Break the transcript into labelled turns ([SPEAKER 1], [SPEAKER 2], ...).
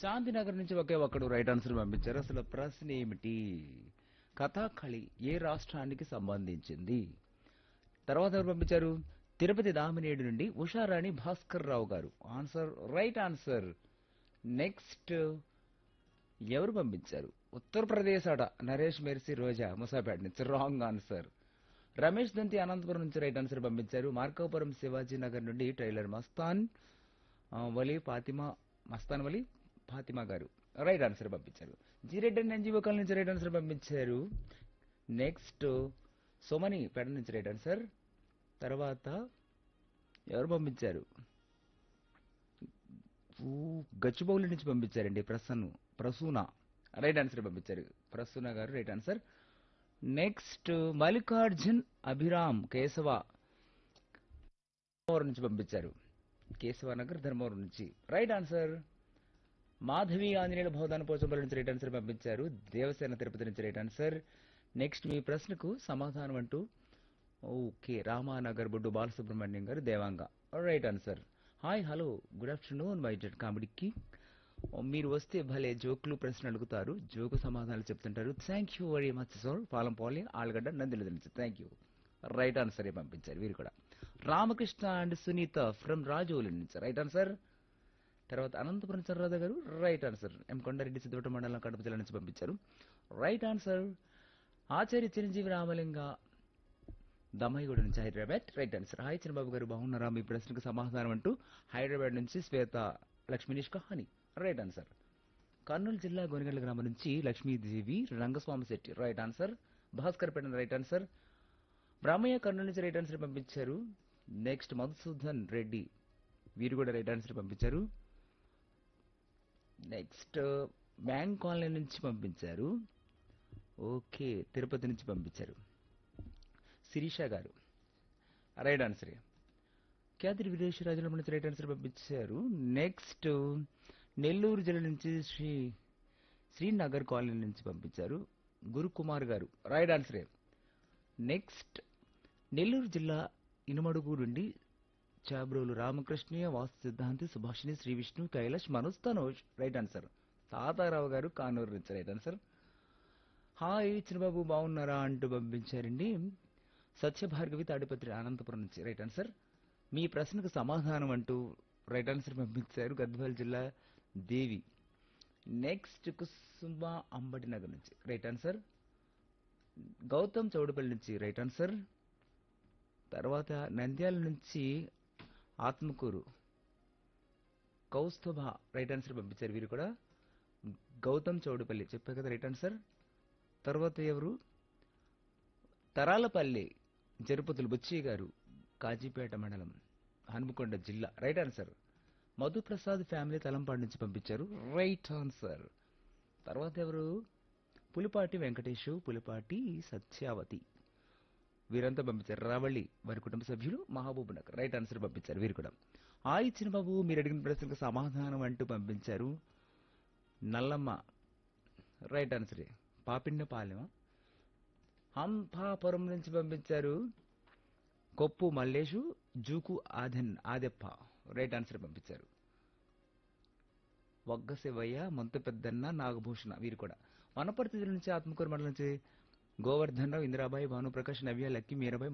[SPEAKER 1] శాంతినగర్ నుంచి ఒకే ఒక్కడు right answer పంపించారు. అసలు ప్రశ్న ఏమిటి? కథాకళి ఏ రాష్ట్రానికి సంబంధించింది? తర్వాత ఎవరు పంపించారు? తిరుపతి దామినేడు నుండి ఉషారాణి భాస్కర్ రావు గారు. Answer right answer. నెక్స్ట్ ఎవరు పంపించారు? ఉత్తరప్రదేశ్ అట నరేష్ మెర్సీ రోజా ముసాపేట నుంచి రాంగ్ ఆన్సర్. రమేష్ దంతి అనంతపురం నుంచి రైట్ ఆన్సర్ పంపించారు. మార్కాపురం శివాజీ నగర్ నుండి టైలర్ మస్తాన్ వలి ఫాతిమా మస్తాన్ వలి ఫాతిమా గారు రైట్ ఆన్సర్ పంపించారు. జీరెడ్డి ఎన్జీఓ కాలనీ నుంచి రైట్ ఆన్సర్ పంపించారు. నెక్స్ట్ సోమని పేట నుంచి రైట్ ఆన్సర్. తర్వాత ఎవరు పంపించారు? గచ్చిబౌలి నుంచి పంపించారండి. ప్రసూన రైట్ ఆన్సర్ పంపించారు. ప్రసూన గారు right answer. Next Mallikarjun Abhiram Keshava Dharmavaram నుంచి పంపించారు. కేశవనగర్ ధర్మవరం నుంచి రైట్ ఆన్సర్. మాధవి ఆంజనేయుల భవదాన పోచంపల్లి నుంచి రైట్ ఆన్సర్ పంపించారు. దేవసేన తిరుపతి నుంచి రైట్ ఆన్సర్. నెక్స్ట్ మీ ప్రశ్నకు సమాధానం అంటూ ఓకే రామానగర్ బొడ్డు బాలసుబ్రహ్మణ్యం గారు Devanga right answer. Hi hello good afternoon my dead కామెడీకి మీరు వస్తే భలే జోకులు ప్రశ్నలు అడుగుతారు, జోకు సమాధానాలు చెప్తుంటారు. Thank you very much sir. పాలం పోలి ఆళ్ళగడ్డ నందిల నుంచి థ్యాంక్ యూ రైట్ ఆన్సర్ పంపించారు వీరు కూడా. రామకృష్ణ అండ్ సునీత ఫ్రమ్ రాజోలి నుంచి రైట్ ఆన్సర్. తర్వాత అనంతపురం చర్రాధ గారు రైట్ ఆన్సర్. ఎం కొండారెడ్డి సిద్ధవట మండలం కడప జిల్లా నుంచి పంపించారు రైట్ ఆన్సర్. ఆచార్య చిరంజీవి రామలింగ దమ్మాయిగూడ నుంచి హైదరాబాద్ రైట్ ఆన్సర్. హాయ్ చిన్నబాబు గారు బాగున్నారా? మీ ప్రశ్నకు సమాధానం అంటూ హైదరాబాద్ నుంచి శ్వేత లక్ష్మీనిష్ కహాని రైట్ ఆన్సర్. కర్నూలు జిల్లా గోనగండ్ల గ్రామం నుంచి లక్ష్మీదేవి రంగస్వామి శెట్టి రైట్ ఆన్సర్. భాస్కర్ పేట రైట్ ఆన్సర్. బ్రహ్మయ్య కర్నూలు నుంచి రైట్ ఆన్సర్ పంపించారు. నెక్స్ట్ మధుసూదన్ రెడ్డి వీరు కూడా రైట్ ఆన్సర్ పంపించారు. నెక్స్ట్ బ్యాంక్ కాలనీ నుంచి పంపించారు. ఓకే తిరుపతి నుంచి పంపించారు. శిరీష గారు రైట్ ఆన్సర్. క్యాదిరి విదేశరాజుల నుంచి రైట్ ఆన్సర్ పంపించారు. నెక్స్ట్ నెల్లూరు జిల్లా నుంచి శ్రీనగర్ కాలనీ నుంచి పంపించారు గురుకుమార్ గారు రైట్ ఆన్సరే. నెక్స్ట్ నెల్లూరు జిల్లా ఇనుమడుగు నుండి చాబ్రోలు రామకృష్ణయ్య వాస్తు సిద్ధాంతి సుభాషిణి శ్రీ విష్ణు కైలాష్ మనోజ్ తనోజ్ రైట్ ఆన్సర్. తాతారావు గారు కానూరు నుంచి రైట్ ఆన్సర్. హాయ్ చిన్నబాబు బాగున్నారా అంటూ పంపించారండి. సత్యభార్గవి తాడిపత్రి అనంతపురం నుంచి రైట్ ఆన్సర్. మీ ప్రశ్నకు సమాధానం అంటూ రైట్ ఆన్సర్ పంపించారు గద్వాల్ జిల్లా దేవి. నెక్స్ట్ కుసుమ అంబటి నగర్ నుంచి రైట్ ఆన్సర్. గౌతమ్ చౌడపల్లి నుంచి రైట్ ఆన్సర్. తర్వాత నంద్యాల నుంచి ఆత్మకూరు కౌస్తుభ రైట్ ఆన్సర్ పంపించారు వీరు కూడా. గౌతమ్ చౌడపల్లి చెప్పారు కదా రైట్ ఆన్సర్. తర్వాత ఎవరు? తరాలపల్లి జరుపతులు బుచ్చయ్య గారు కాజీపేట మండలం హనుమకొండ జిల్లా right answer. Madhu Prasad family Talampadu నుంచి పంపించారు రైట్ ఆన్సర్. తర్వాత ఎవరు? పులిపాటి వెంకటేష్ పులిపాటి సత్యావతి వీరంతా పంపించారు. రావళి వారి కుటుంబ సభ్యులు మహబూబ్ నగర్ రైట్ ఆన్సర్ పంపించారు వీరు కూడా. హాయ్ చిన్నబాబు మీరు అడిగిన ప్రశ్నకు సమాధానం అంటూ పంపించారు నల్లమ్మ రైట్ ఆన్సరే. పాపిన్నపాలెం హంపాపురం నుంచి పంపించారు కొప్పు మల్లేషు జూకు ఆదెప్ప రైట్ ఆన్సర్ పంపించారు. వగ్గ శివయ్య మొంత పెద్దన్న నాగభూషణ వీరు కూడా. వనపర్తి జిల్లా నుంచి ఆత్మకూరు మండలం నుంచి గోవర్ధన్ రావు ఇందిరాబాయి భానుప్రకాష్ నవ్య లక్కి మీరాబాయి